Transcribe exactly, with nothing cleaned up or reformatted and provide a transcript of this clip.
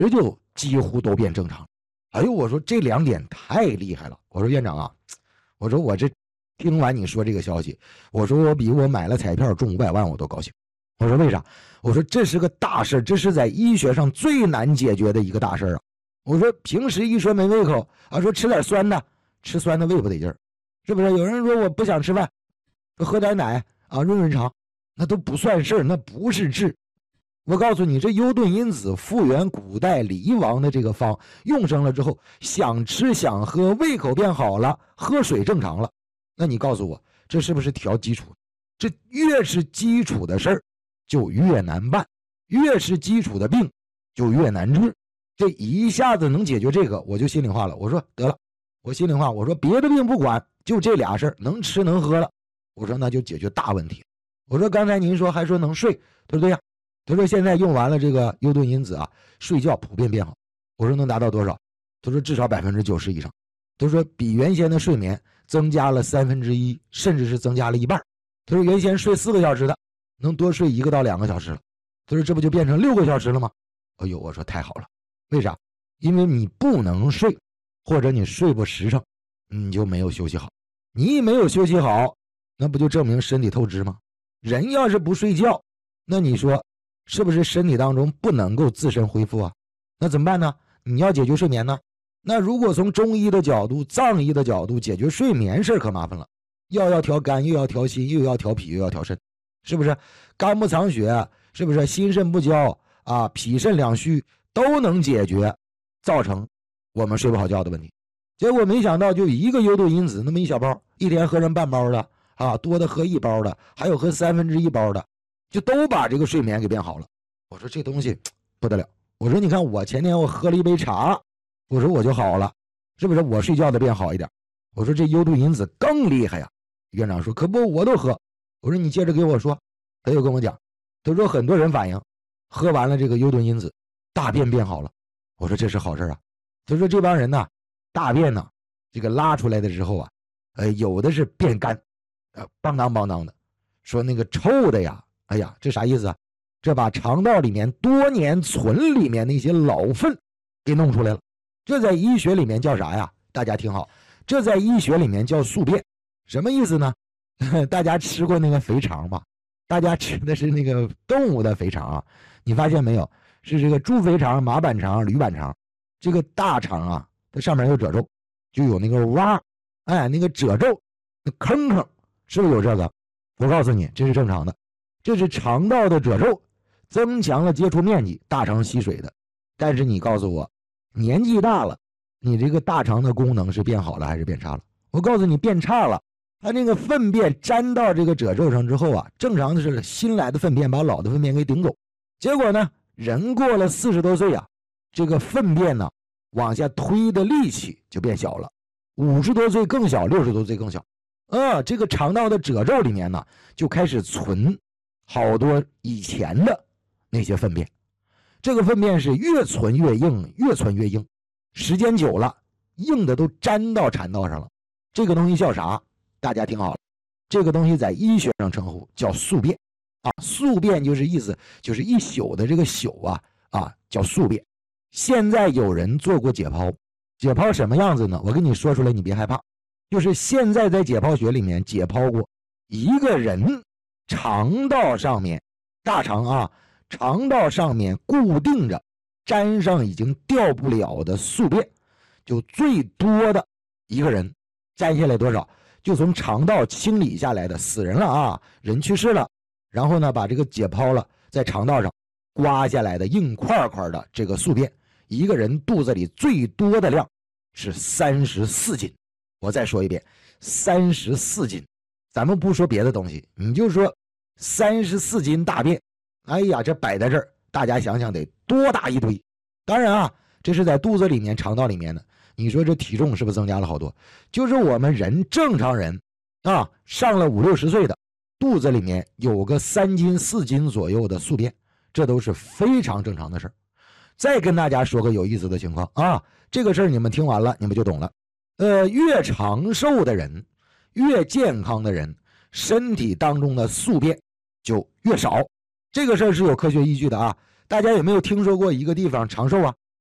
这就几乎都变正常。哎呦，我说这两点太厉害了。我说院长啊，我说我这听完你说这个消息，我说我比我买了彩票中五百万我都高兴。我说为啥？我说这是个大事，这是在医学上最难解决的一个大事啊。我说平时一说没胃口啊，说吃点酸的，吃酸的胃不得劲儿，是不是？有人说我不想吃饭，喝点奶啊润润肠，那都不算事儿，那不是治。我告诉你，这优顿因子复原古代李王的这个方用上了之后，想吃想喝，胃口变好了，喝水正常了。那你告诉我，这是不是调基础？这越是基础的事儿就越难办，越是基础的病就越难治。这一下子能解决这个，我就心里话了。我说得了，我心里话，我说别的病不管，就这俩事儿，能吃能喝了，我说那就解决大问题。我说刚才您说还说能睡，对不对呀？他说现在用完了这个优顿因子啊，睡觉普遍变好。我说能达到多少？他说至少百分之九十以上。他说比原先的睡眠增加了三分之一，甚至是增加了一半。他说原先睡四个小时的，能多睡一个到两个小时了。他说这不就变成六个小时了吗？哎呦，我说太好了。为啥？因为你不能睡，或者你睡不实诚，你就没有休息好。你一没有休息好，那不就证明身体透支吗？人要是不睡觉，那你说是不是身体当中不能够自身恢复啊？那怎么办呢？你要解决睡眠呢？那如果从中医的角度、藏医的角度解决睡眠事儿可麻烦了，药要调肝，又要调心，又要调脾，又要调肾，是不是？肝不藏血，是不是？心肾不交啊，脾肾两虚都能解决，造成我们睡不好觉的问题。结果没想到就一个优顿因子那么一小包，一天喝上半包的啊，多的喝一包的，还有喝三分之一包的，就都把这个睡眠给变好了。我说这东西不得了。我说你看我前天我喝了一杯茶，我说我就好了，是不是？我睡觉的变好一点。我说这优顿因子更厉害呀。院长说可不，我都喝。我说你接着给我说。他又跟我讲，他说很多人反映喝完了这个优顿因子大便变好了。我说这是好事啊。他说这帮人呢，大便呢这个拉出来的时候啊，呃有的是变干，呃邦当邦当的，说那个臭的呀，哎呀这啥意思啊？这把肠道里面多年存里面那些老粪给弄出来了。这在医学里面叫啥呀？大家听好，这在医学里面叫宿便。什么意思呢？大家吃过那个肥肠吧？大家吃的是那个动物的肥肠啊，你发现没有？是这个猪肥肠、马板肠、驴板肠。这个大肠啊，它上面有褶皱，就有那个洼，哎，那个褶皱，那坑坑，是不是有这个？我告诉你，这是正常的，这是肠道的褶皱增强了接触面积，大肠吸水的。但是你告诉我，年纪大了，你这个大肠的功能是变好了还是变差了？我告诉你，变差了。它那个粪便粘到这个褶皱上之后啊，正常的是新来的粪便把老的粪便给顶走。结果呢，人过了四十多岁啊，这个粪便呢往下推的力气就变小了。五十多岁更小，六十多岁更小。啊，这个肠道的褶皱里面呢就开始存好多以前的那些粪便。这个粪便是越存越硬，越存越硬，时间久了，硬的都粘到肠道上了。这个东西叫啥？大家听好了，这个东西在医学上称呼叫宿便啊。宿便就是意思就是一宿的这个宿啊啊叫宿便。现在有人做过解剖，解剖什么样子呢？我跟你说出来，你别害怕。就是现在在解剖学里面解剖过一个人肠道上面，大肠啊，肠道上面固定着粘上已经掉不了的宿便，就最多的一个人粘下来多少？就从肠道清理下来的，死人了啊，人去世了，然后呢把这个解剖了，在肠道上刮下来的硬块块的这个宿便，一个人肚子里最多的量是三十四斤。我再说一遍，三十四斤。咱们不说别的东西，你就说三十四斤大便，哎呀，这摆在这儿，大家想想得多大一堆。当然啊，这是在肚子里面、肠道里面的。你说这体重是不是增加了好多？就是我们人正常人啊，上了五六十岁的，肚子里面有个三斤四斤左右的宿便，这都是非常正常的事儿。再跟大家说个有意思的情况啊，这个事儿你们听完了，你们就懂了。呃，越长寿的人，越健康的人，身体当中的宿便就越少。这个事儿是有科学依据的啊。大家有没有听说过一个地方长寿啊？